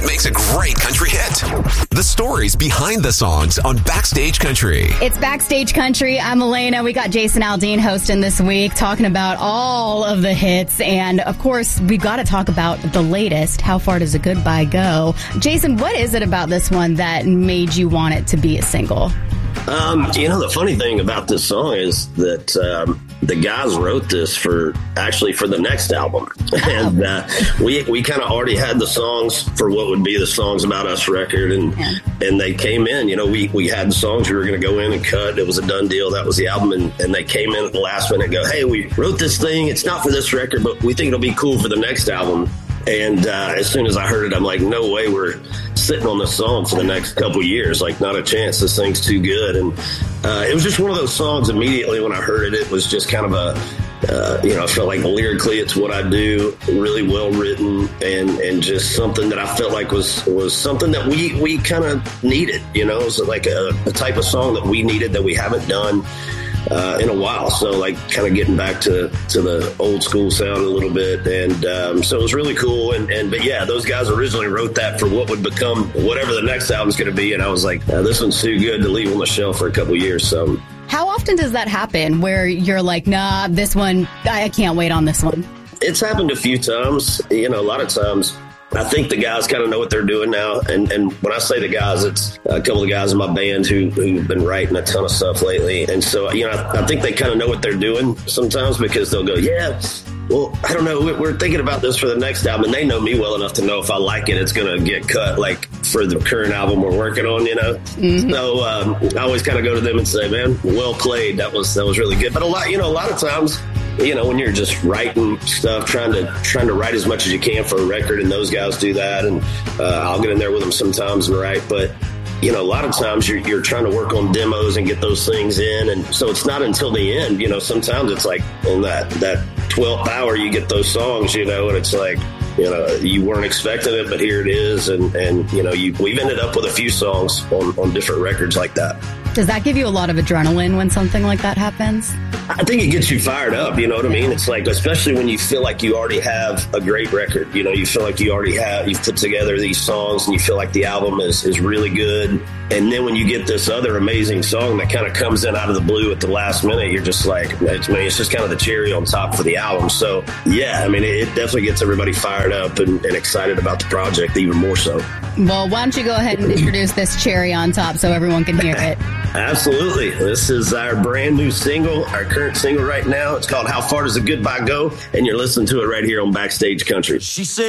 that makes a great country hit. The stories behind the songs on Backstage Country. It's Backstage Country. I'm Elena. We got Jason Aldean hosting this week, talking about all of the hits. And, of course, we've got to talk about the latest, How Far Does a Goodbye Go? Jason, what is it about this one that made you want it to be a single? The funny thing about this song is that the guys wrote this for the next album. And we kind of already had the songs for what would be the Songs About Us record. And they came in, we had the songs we were going to go in and cut. It was a done deal. That was the album. And they came in at the last minute and go, hey, we wrote this thing. It's not for this record, but we think it'll be cool for the next album. And as soon as I heard it, I'm like, no way we're sitting on this song for the next couple of years. Like, not a chance. This thing's too good. And it was just one of those songs immediately when I heard it. It was just kind of I felt like lyrically it's what I do, really well written, and just something that I felt like was something that we kind of needed. It was like a type of song that we needed that we haven't done in a while. So like kind of getting back to the old school sound a little bit. And so it was really cool. But yeah, those guys originally wrote that for what would become whatever the next album's going to be. And I was like, this one's too good to leave on the shelf for a couple of years. So how often does that happen where you're like, nah, this one, I can't wait on this one? It's happened a few times. A lot of times I think the guys kind of know what they're doing now. And when I say the guys, it's a couple of guys in my band who've been writing a ton of stuff lately. And so, I think they kind of know what they're doing sometimes because they'll go, yeah, well, I don't know. We're thinking about this for the next album. And they know me well enough to know if I like it, it's going to get cut like for the current album we're working on, Mm-hmm. So I always kind of go to them and say, man, well played. That was really good. But a lot of times, when you're just writing stuff, trying to write as much as you can for a record, and those guys do that, and I'll get in there with them sometimes and write. But a lot of times you're trying to work on demos and get those things in, and so it's not until the end. Sometimes it's like in that 12th hour you get those songs, and it's like you weren't expecting it, but here it is, and we've ended up with a few songs on different records like that. Does that give you a lot of adrenaline when something like that happens? I think it gets you fired up, you know what I mean? It's like, especially when you feel like you already have a great record, you feel like you've put together these songs and you feel like the album is really good. And then when you get this other amazing song that kind of comes in out of the blue at the last minute, you're just like, it's just kind of the cherry on top for the album. So yeah, it definitely gets everybody fired up and excited about the project even more so. Well, why don't you go ahead and introduce this cherry on top so everyone can hear it? Absolutely. This is our brand new single, our current single right now. It's called How Far Does a Goodbye Go? And you're listening to it right here on Backstage Country. She said